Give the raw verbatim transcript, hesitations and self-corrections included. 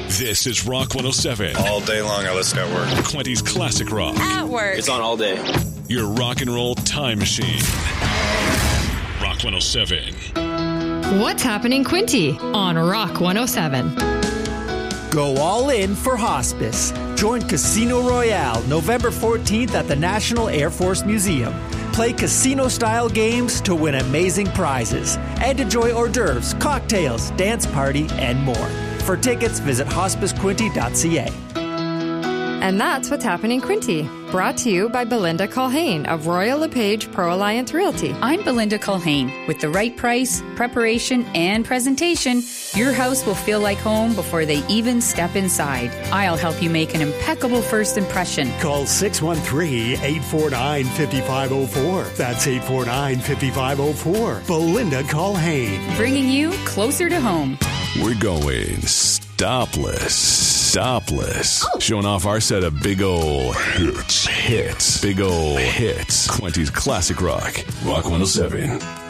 This is Rock one oh seven. All day long I listen at work. Quinty's Classic Rock. At work. It's on all day. Your rock and roll time machine. Rock one oh seven. What's happening, Quinty, on Rock one oh seven? Go all in for hospice. Join Casino Royale November fourteenth at the National Air Force Museum. Play casino-style games to win amazing prizes and enjoy hors d'oeuvres, cocktails, dance party, and more. For tickets, visit hospice quinty dot c a. And that's what's happening, Quinty. Brought to you by Belinda Culhane of Royal LePage Pro Alliance Realty. I'm Belinda Culhane. With the right price, preparation, and presentation, your house will feel like home before they even step inside. I'll help you make an impeccable first impression. Call six one three, eight four nine, five five zero four. That's eight four nine, five five zero four. Belinda Culhane. Bringing you closer to home. We're going stopless. Stopless. Oh. Showing off our set of big ol' hits. Hits. Big ol' hits. Quinty's Classic Rock. Rock one oh seven.